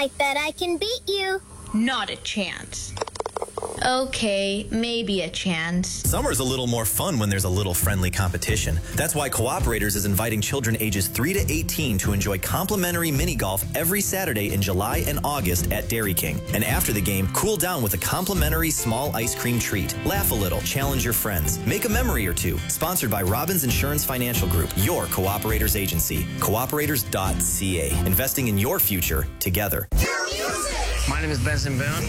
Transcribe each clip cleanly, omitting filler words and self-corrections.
I bet I can beat you. Not a chance. Okay, maybe a chance. Summer's a little more fun when there's a little friendly competition. That's why Cooperators is inviting children ages 3 to 18 to enjoy complimentary mini golf every Saturday in July and August at Dairy King. And after the game, cool down with a complimentary small ice cream treat. Laugh a little, challenge your friends, make a memory or two. Sponsored by Robbins Insurance Financial Group, your Cooperators agency. Cooperators.ca. Investing in your future together. My name is Benson Boone.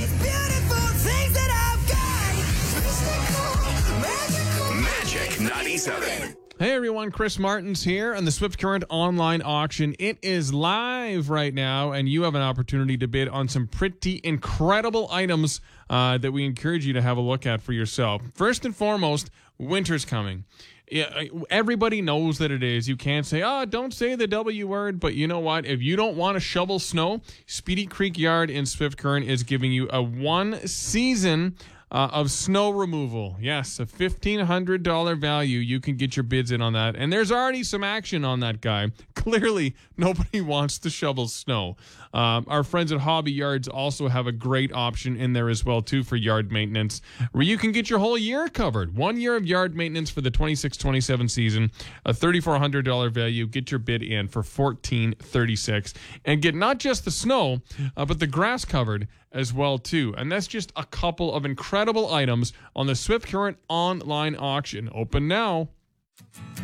Magic 97. Hey everyone, Chris Martins here on the Swift Current online auction. It is live right now, and you have an opportunity to bid on some pretty incredible items that we encourage you to have a look at for yourself. First and foremost, winter's coming. Yeah, everybody knows that it is. You can't say, don't say the W word, but you know what? If you don't want to shovel snow, Speedy Creek Yard in Swift Current is giving you a 1 season of snow removal. Yes, a $1,500 value. You can get your bids in on that. And there's already some action on that guy. Clearly, nobody wants to shovel snow. Our friends at Hobby Yards also have a great option in there as well, too, for yard maintenance, where you can get your whole year covered. 1 year of yard maintenance for the 26-27 season, a $3,400 value. Get your bid in for $1,436 and get not just the snow, but the grass covered as well, too. And that's just a couple of incredible items on the Swift Current online auction. Open now.